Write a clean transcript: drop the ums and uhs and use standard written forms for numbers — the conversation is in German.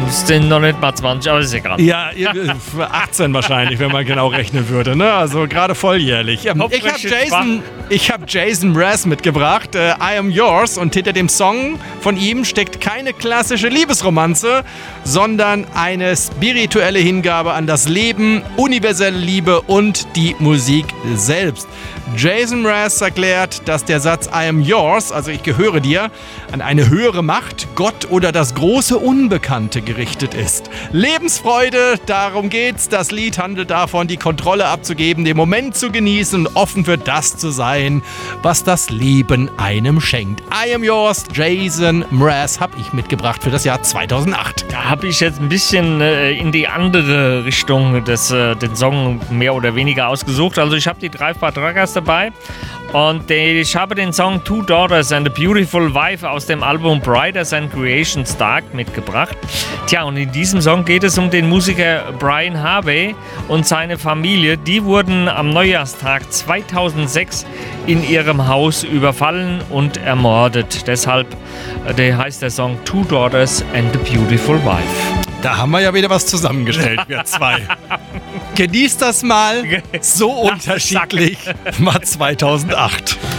Es sind noch nicht mal 20, aber ist egal. Ja, 18 wahrscheinlich, wenn man genau rechnen würde. Ne? Also gerade volljährlich. Ich habe Jason Mraz mitgebracht, I Am Yours. Und hinter dem Song von ihm steckt keine klassische Liebesromanze, sondern eine spirituelle Hingabe an das Leben, universelle Liebe und die Musik selbst. Jason Mraz erklärt, dass der Satz I am yours, also ich gehöre dir, an eine höhere Macht, Gott oder das große Unbekannte gerichtet ist. Lebensfreude, darum geht's. Das Lied handelt davon, die Kontrolle abzugeben, den Moment zu genießen und offen für das zu sein, was das Leben einem schenkt. I am yours, Jason Mraz, habe ich mitgebracht für das Jahr 2008. Da habe ich jetzt ein bisschen in die andere Richtung den Song mehr oder weniger ausgesucht. Also ich habe die 3 Vertraggers dabei und ich habe den Song Two Daughters and a Beautiful Wife aus dem Album Brighter Than Creation's Dark mitgebracht. Tja, und in diesem Song geht es um den Musiker Brian Harvey und seine Familie. Die wurden am Neujahrstag 2006 in ihrem Haus überfallen und ermordet. Deshalb heißt der Song Two Daughters and a Beautiful Wife. Da haben wir ja wieder was zusammengestellt, wir zwei. Genießt das mal, so unterschiedlich, mal 2008.